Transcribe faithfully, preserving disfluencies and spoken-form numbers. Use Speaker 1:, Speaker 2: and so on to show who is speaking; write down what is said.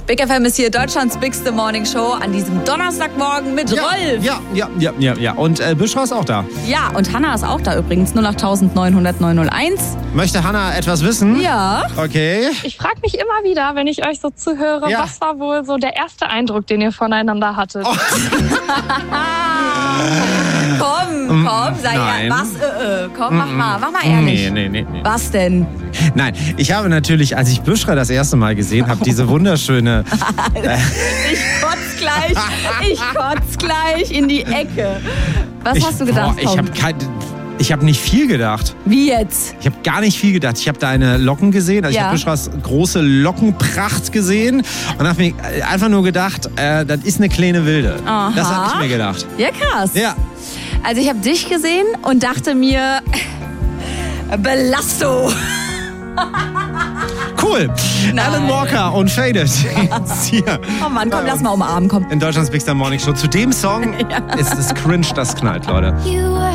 Speaker 1: Big F M ist hier Deutschlands Bigste Morning Show an diesem Donnerstagmorgen mit
Speaker 2: ja,
Speaker 1: Rolf.
Speaker 2: Ja, ja, ja, ja, ja. Und äh, Büschra ist auch da.
Speaker 1: Ja, und Hanna ist auch da übrigens. null acht neun null null neun null eins.
Speaker 2: Möchte Hanna etwas wissen?
Speaker 1: Ja.
Speaker 2: Okay.
Speaker 3: Ich frage mich immer wieder, wenn ich euch so zuhöre,
Speaker 2: Ja.
Speaker 3: was war wohl so der erste Eindruck, den ihr voneinander hattet?
Speaker 2: Oh.
Speaker 1: Komm, komm, sei
Speaker 2: Nein.
Speaker 1: ja, was, äh, äh, komm, mach mal, mach mal ehrlich.
Speaker 2: Nee, nee, nee, nee.
Speaker 1: Was denn?
Speaker 2: Nein, ich habe natürlich, als ich Büschra das erste Mal gesehen habe, diese wunderschöne... Äh,
Speaker 1: Ich kotz gleich, ich kotz gleich in die Ecke. Was
Speaker 2: ich,
Speaker 1: hast du gedacht,
Speaker 2: boah, ich
Speaker 1: Tom?
Speaker 2: habe kein, ich habe nicht viel gedacht.
Speaker 1: Wie jetzt?
Speaker 2: Ich habe gar nicht viel gedacht. Ich habe deine Locken gesehen. Also
Speaker 1: Ja.
Speaker 2: Ich habe Büschras große Lockenpracht gesehen und habe mir einfach nur gedacht, äh, das ist eine kleine Wilde.
Speaker 1: Aha.
Speaker 2: Das habe ich mir gedacht.
Speaker 1: Ja, krass.
Speaker 2: Ja.
Speaker 1: Also ich habe dich gesehen und dachte mir, Belasto.
Speaker 2: Cool.
Speaker 1: Nein.
Speaker 2: Alan Walker und Faded. Jetzt hier.
Speaker 1: Oh Mann, komm, lass mal umarmen, komm.
Speaker 2: In Deutschlands Bigster Morning Show. Zu dem Song ist es cringe, das knallt, Leute.
Speaker 4: You were